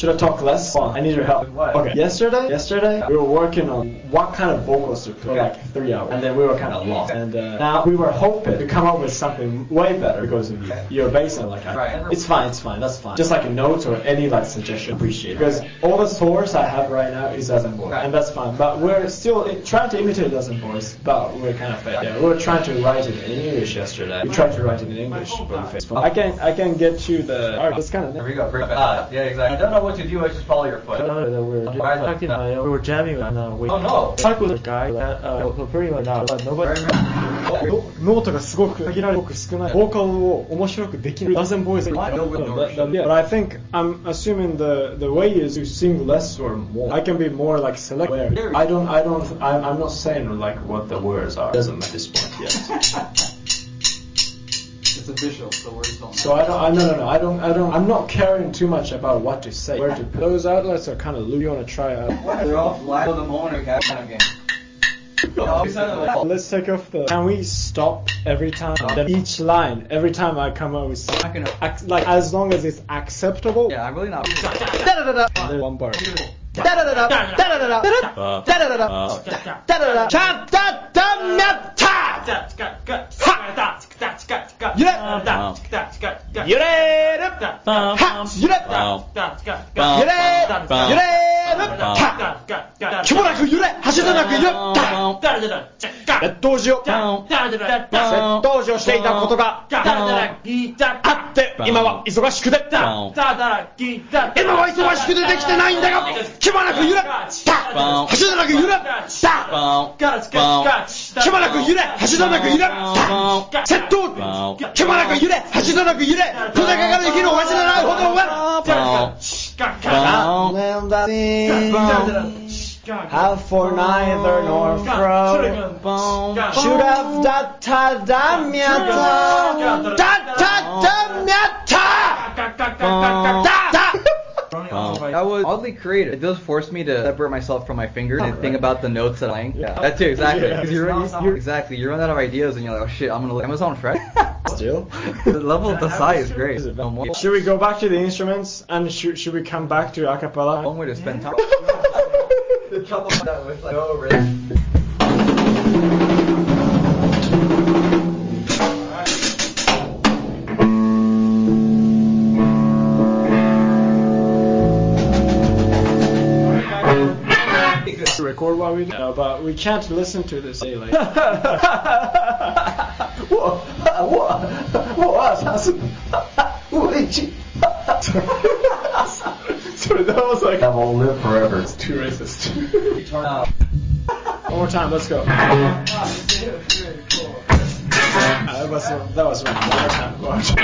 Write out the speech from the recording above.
Should I talk less? I need your help. What? Okay. Yesterday, we were working on what kind of vocals to put for like 3 hours, and then we were kind of lost. And now we were hoping to come up with something way better because of you. Your bass and like, it's fine, that's fine. Just like a note or any like suggestion, appreciate it. Because all the source I have right now is Dozen Boys, and that's fine. But we're still trying to imitate Dozen Boys, but we're kind of failed. Yeah, we were trying to write it in English yesterday. We tried to write it in English, but we failed. I can get you the. Alright, that's kind of. There we go. Yeah, exactly. I don't know what to do. I just follow your foot. We were jamming and we talked with a guy that pretty much nobody ノートがすごく限られて少ないボーカルを面白くできる Dozen Boys Yeah, but I think I'm assuming the way is to sing less or more. I can be more like selective. I'm not saying like what the words are. It doesn't at this point yet. It's official. The words don't. So I'm not caring too much about what to say. Where to put those outlets are kind of loose. You want to try out? They're all flat for the moment or kind of game. Let's take off the. Can we stop every time? Then each line, every time I come up with something, like as long as it's acceptable. Yeah, I'm really not. One bar. Have for neither nor fro. Should have That was oddly creative. It does force me to separate myself from my fingers and think about the notes that I'm playing. Yeah, that too, exactly. Exactly. You run out of ideas and you're like, oh shit, I'm gonna look Amazon Fresh. Still? The level of the size is great. Should we go back to the instruments and should we come back to a cappella? One way to spend time. The trouble with that was like, oh, really? Record what we do, no, but we can't listen to this daily. Sorry, that was like That will live forever. It's too racist. One more time, let's go. That was one more time.